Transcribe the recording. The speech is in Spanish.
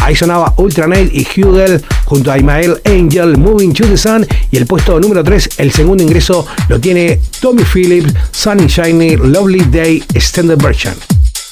Ahí sonaba Ultranate y Hugel junto a Ismael Angel, Moving to the Sun. Y el puesto número 3, el segundo ingreso, lo tiene Tommy Phillips, Sunny Shiny, Lovely Day Extended Version.